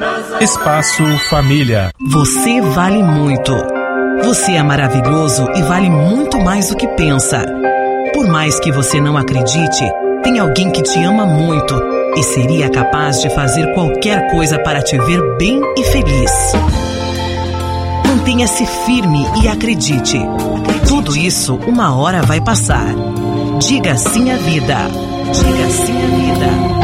Espaço Família. Você vale muito. Você é maravilhoso e vale muito mais do que pensa. Por mais que você não acredite, tem alguém que te ama muito e seria capaz de fazer qualquer coisa para te ver bem e feliz. Mantenha-se firme e acredite. Tudo isso uma hora vai passar. Diga sim à vida. Diga sim à vida.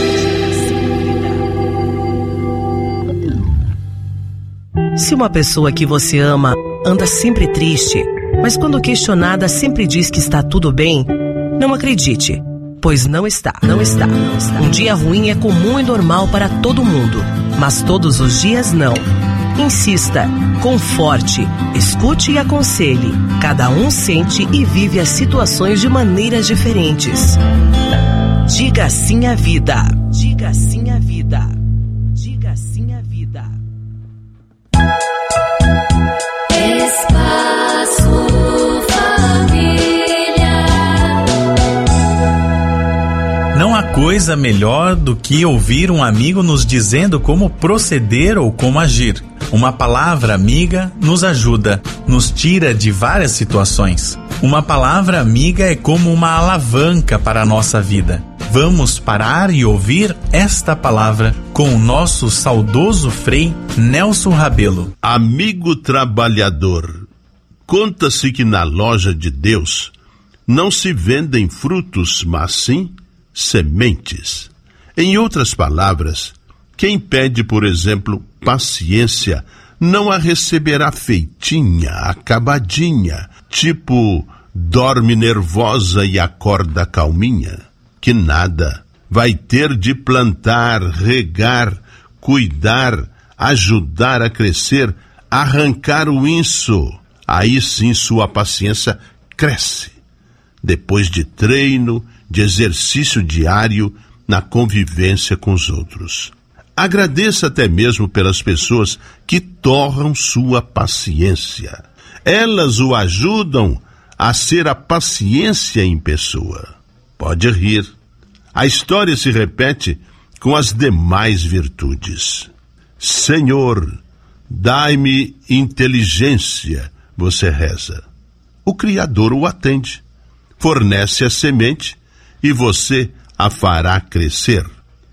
Se uma pessoa que você ama anda sempre triste, mas quando questionada sempre diz que está tudo bem, não acredite, pois não está. Um dia ruim é comum e normal para todo mundo, mas todos os dias não. Insista, conforte, escute e aconselhe. Cada um sente e vive as situações de maneiras diferentes. Diga sim à vida. Diga sim à vida. Diga sim à vida. Espaço Família. Não há coisa melhor do que ouvir um amigo nos dizendo como proceder ou como agir. Uma palavra amiga nos ajuda, nos tira de várias situações. Uma palavra amiga é como uma alavanca para a nossa vida. Vamos parar e ouvir esta palavra com o nosso saudoso Frei Nelson Rabelo. Amigo trabalhador, conta-se que na loja de Deus não se vendem frutos, mas sim sementes. Em outras palavras, quem pede, por exemplo, paciência, não a receberá feitinha, acabadinha, tipo dorme nervosa e acorda calminha. Que nada, vai ter de plantar, regar, cuidar, ajudar a crescer, arrancar o inso. Aí sim sua paciência cresce. Depois de treino, de exercício diário na convivência com os outros. Agradeça até mesmo pelas pessoas que torram sua paciência. Elas o ajudam a ser a paciência em pessoa. Pode rir. A história se repete com as demais virtudes. Senhor, dai-me inteligência, você reza. O Criador o atende, fornece a semente e você a fará crescer.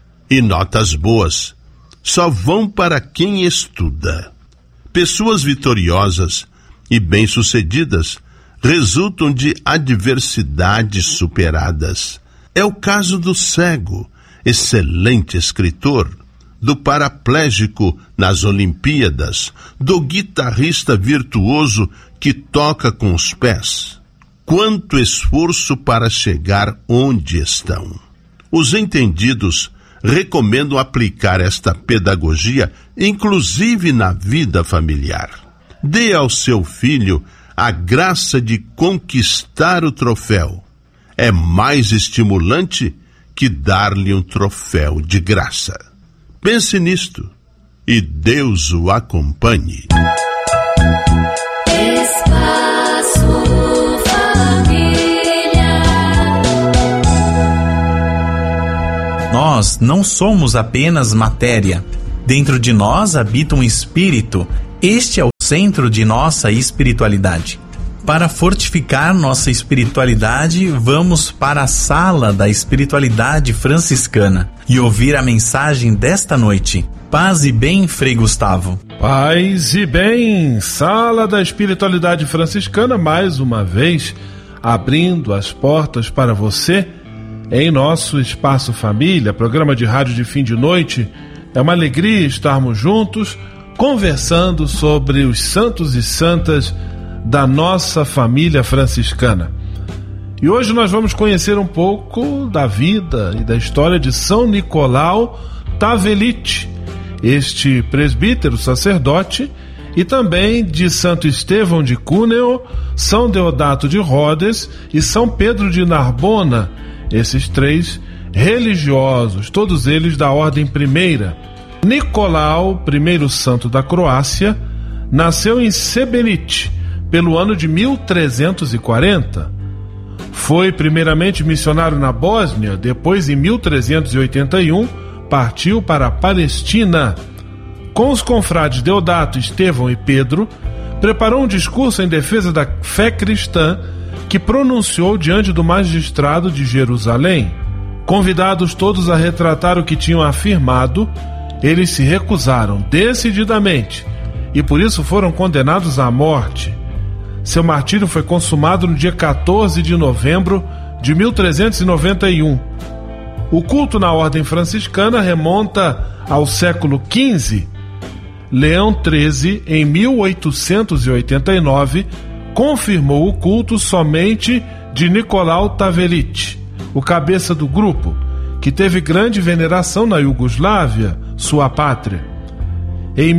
E notas boas só vão para quem estuda. Pessoas vitoriosas e bem-sucedidas resultam de adversidades superadas. É o caso do cego, excelente escritor, do paraplégico nas Olimpíadas, do guitarrista virtuoso que toca com os pés. Quanto esforço para chegar onde estão. Os entendidos recomendam aplicar esta pedagogia, inclusive na vida familiar. Dê ao seu filho a graça de conquistar o troféu. É mais estimulante que dar-lhe um troféu de graça. Pense nisto e Deus o acompanhe. Espaço Família. Nós não somos apenas matéria. Dentro de nós habita um espírito. Este é o centro de nossa espiritualidade. Para fortificar nossa espiritualidade, vamos para a sala da espiritualidade franciscana e ouvir a mensagem desta noite. Paz e bem, Frei Gustavo. Paz e bem, sala da espiritualidade franciscana, mais uma vez, abrindo as portas para você em nosso Espaço Família, programa de rádio de fim de noite. É uma alegria estarmos juntos, conversando sobre os santos e santas da nossa família franciscana. E hoje nós vamos conhecer um pouco da vida e da história de São Nicolau Tavelite, este presbítero sacerdote, e também de Santo Estevão de Cúneo, São Deodato de Rhodes e São Pedro de Narbona, esses três religiosos, todos eles da ordem primeira. Nicolau, primeiro santo da Croácia, nasceu em Seberit, pelo ano de 1340. Foi primeiramente missionário na Bósnia, depois em 1381 partiu para a Palestina. com os confrades Deodato, Estevão e Pedro, preparou um discurso em defesa da fé cristã que pronunciou diante do magistrado de Jerusalém. Convidados todos a retratar o que tinham afirmado, eles se recusaram decididamente e por isso foram condenados à morte. Seu martírio foi consumado no dia 14 de novembro de 1391. O culto na ordem franciscana remonta ao século XV. Leão XIII, em 1889, confirmou o culto somente de Nicolau Tavelit, o cabeça do grupo, que teve grande veneração na Iugoslávia, sua pátria. Em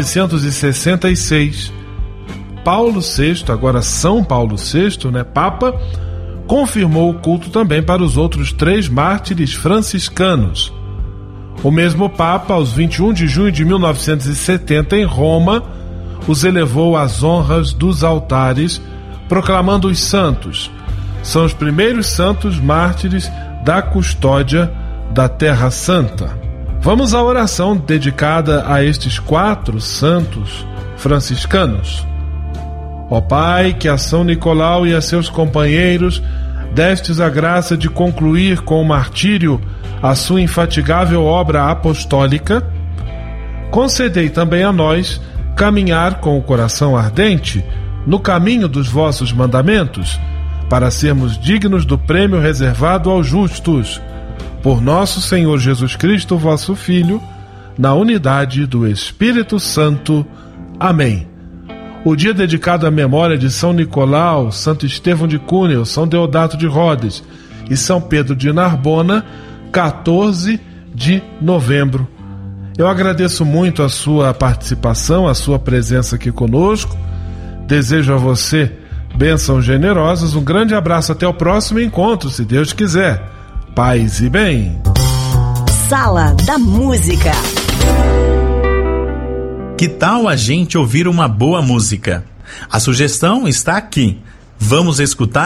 1966, Paulo VI, agora São Paulo VI, Papa, confirmou o culto também para os outros 3 mártires franciscanos. O mesmo Papa, aos 21 de junho de 1970, em Roma, os elevou às honras dos altares, proclamando os santos. São os primeiros santos mártires da custódia da Terra Santa. Vamos à oração dedicada a estes 4 santos franciscanos. Ó Pai, que a São Nicolau e a seus companheiros destes a graça de concluir com o martírio a sua infatigável obra apostólica, concedei também a nós caminhar com o coração ardente no caminho dos vossos mandamentos, para sermos dignos do prêmio reservado aos justos, por nosso Senhor Jesus Cristo, vosso Filho, na unidade do Espírito Santo. Amém. O dia dedicado à memória de São Nicolau, Santo Estevão de Cúneo, São Deodato de Rhodes e São Pedro de Narbona, 14 de novembro. Eu agradeço muito a sua participação, a sua presença aqui conosco. Desejo a você bênçãos generosas. Um grande abraço, até o próximo encontro, se Deus quiser. Paz e bem. Sala da Música. Que tal a gente ouvir uma boa música? A sugestão está aqui. Vamos escutar